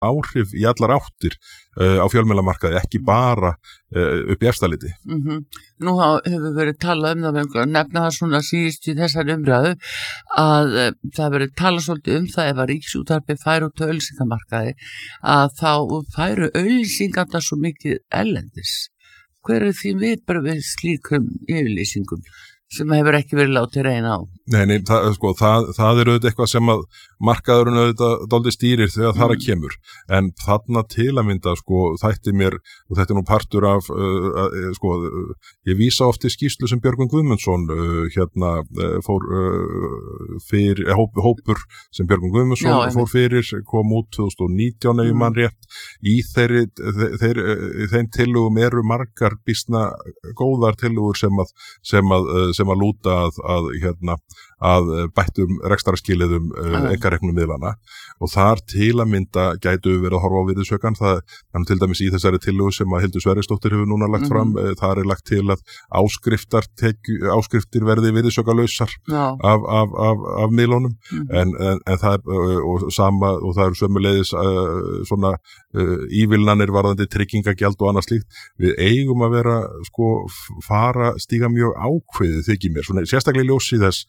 áhrif í allar áttir á fjölmiðlamarkaði, ekki bara upp í efstaliti. Nú hefur verið talað það, nefna það svona síðust í þessari umræðu, að það verið talað svolítið það ef að Ríkisútvarpið færi út á auglýsingamarkaði, að þá færu auglýsingarnar svo mikið erlendis. Hver því viðbrögð við slíkum yfirlýsingum sem hefur ekki verið látið reyna á? Nei, það er auðvitað eitthvað sem að markaðurinn auðvitað dálítið stýrir þegar þar að kemur. En þarna til að mynda, þætti mér, og þetta nú partur af, ég vísa oft í skýrslu sem Björgvin Guðmundsson fór fyrir, hópur sem Björgvin Guðmundsson fór fyrir, kom út 2019 ef mann rétt. Í þeim tillögum eru margar býsna góðar tillögur sem að lúta að bættum rekstrarskilyrðum einkareknum miðlana, og þar til að mynda gætu verið að horfa á virðisaukann. Það er til dæmis í þessari tillögu sem að Hildur Sverrisdóttir hefur núna lagt fram, þar er lagt til að áskriftir verði virðisaukalausar af miðlunum, en það eru sömuleiðis svona ívilnanir varðandi tryggingagjald og annað slíkt. Við eigum að vera stíga mjög ákveðið, þykir mér, svona sérstaklega í ljósi þess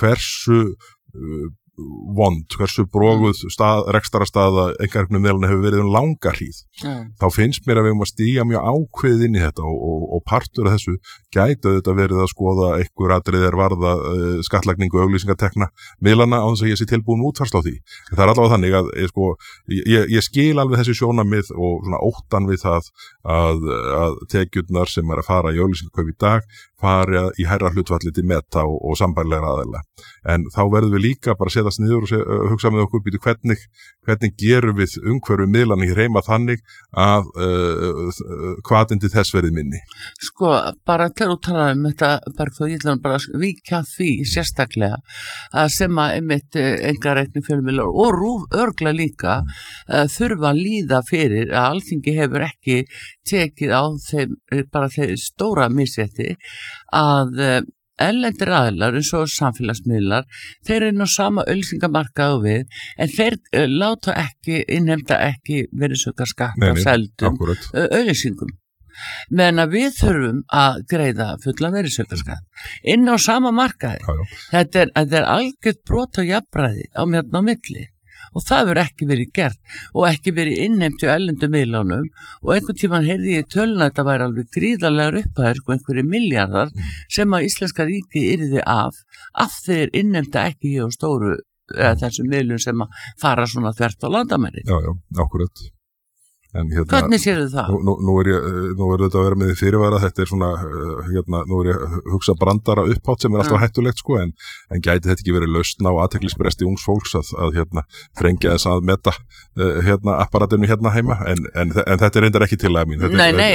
hversu broguð rekstrarstaða einkareknum miðlana hefur verið langa hríð. Þá finnst mér að við eigum að stíga mjög ákveðið inn í þetta, og partur af þessu gæti auðvitað verið að skoða einhver atriði varða skattlagningu auglýsingatekna miðlana á þess að ég sé tilbúin útfærslu á því. En það er allavega þannig að ég skil alveg þessi sjónarmið og svona óttan við það að tekjurnar sem að fara í auglýsingakaup í dag fari í hærra hlutfalli til Meta og sambærilegra aðila. En þá verðum við líka bara að setjast niður og hugsa með okkur býtu hvernig gerum við umhverfi miðlana hér heima þannig að hvatinn til þess verið minni. Bara til að tala þetta, Bergþór, ég ætla bara að víkja því sérstaklega að sem að einmitt einkareknu fjölmiðlar og RÚV örugglega líka þurfa að líða fyrir að Alþingi hefur ekki tekið á þeim stóra misrétti að erlendir aðilar eins og samfélagsmiðlar, þeir eru nú sama auglýsingamarkað við, en þeir innheimta ekki virðisaukaskatt af seldum auglýsingum. Meðan að við þurfum að greiða fullan virðisaukaskatt inn á sama markaði. Þetta er algjört brot á jafnræði á milli. Og það verður ekki verið gert og ekki verið innheimt í erlendum miðlunum, og einhvern tímann heyrði ég töluna að þetta væri alveg gríðarlegar upphæðir, einhverjir milljarðar sem að íslenska ríki yrði af þeir innheimta ekki hjá stóru þessum miðlum sem að fara svona þvert á landamæri. Já, akkurat. Hvernig sérðu það? Nú er þetta að vera með fyrirvara, þetta er svona, nú er ég að hugsa brandara upphátt sem er alltaf hættulegt, en gæti þetta ekki verið lausn á athyglisbresti ungs fólks að þrengja þess að Meta apparatinu heima, en þetta er reyndar ekki tillaga mín.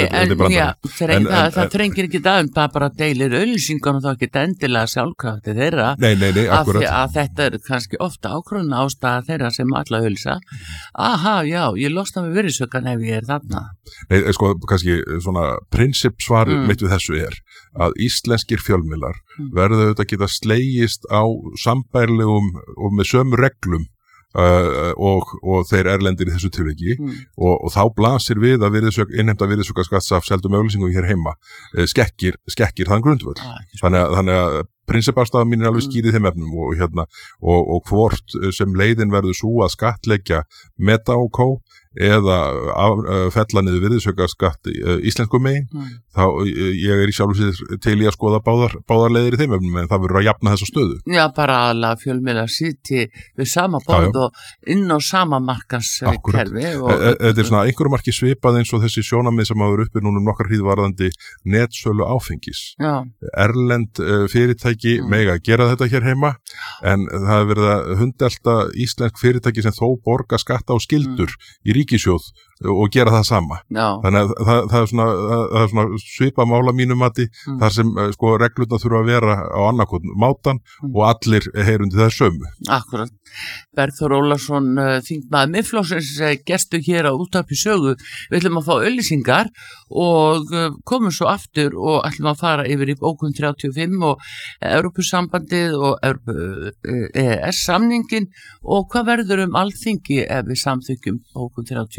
Það þrengir ekki bara deilir auglýsingar og þá ekki endilega sjálfkrafti þeirra. Nei, akkurat. Að þetta er kannski ofta ákvörðun ástæða þeirra sem alla auglýsa. Ég losna með virðisaukann ef ég er þarna. Nei, kannski svona prinsippsvar mitt við þessu er að íslenskir fjölmiðlar verða auðvitað að geta slegist á sambærilegum og með sömu reglum og þeir erlendir í þessu tilviki, og þá blasir við að innheimta virðisaukaskatts af seldum auglýsingum hér heima skekkir þann grundvöll. Þannig að prinsipafstaða mín er alveg skýrið þeim efnum, og hvort sem leiðin verður svo að skattleggja Meta og Co. eða fella niður virðisaukaskatt íslensku megin, þá ég er í sjálfu sér til í að skoða báðar leiðir í þeim efnum, en það verður að jafna þessa stöðu. Já, bara aðalega fjölmiðlar sitji við sama borð og inn á sama markaðskerfi. Þetta er svona einhverju marki svipað eins og þessi sjónarmið sem hafa uppi núna nokkar hríð varðandi netsölu áfengis. Erlend fyrirtæki mega að gera þetta hér heima, en það hefur verið að hundelta íslensk fyrirtæki sem þó borga skatta og skyldur í ríkissjóð og gera það sama. Já. Þannig að það er svona svipa mála mínum mati, þar sem sko reglurnar þurfa að vera á annarkot mátan og allir heyrundi það sömu. Akkurat. Bergþór Ólason, þingmaður Miðflokksins, gestur hér á Útvarpi Sögu. Við ætlum að fá auglýsingar og komum svo aftur og ætlum að fara yfir í bókun 35 og Evrópusambandið og EES-samningin og hvað verður Alþingi ef við samþykjum bókun 35?